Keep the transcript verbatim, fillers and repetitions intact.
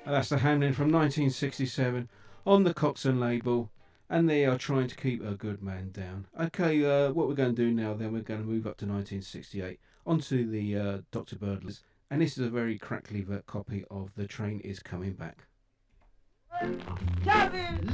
And that's the Hamlin from nineteen sixty-seven on the Coxsone label. And they are trying to keep a good man down. Okay, uh, what we're going to do now, then we're going to move up to nineteen sixty-eight onto the uh, Doctor Birdless. And this is a very crackly copy of The Train Is Coming Back.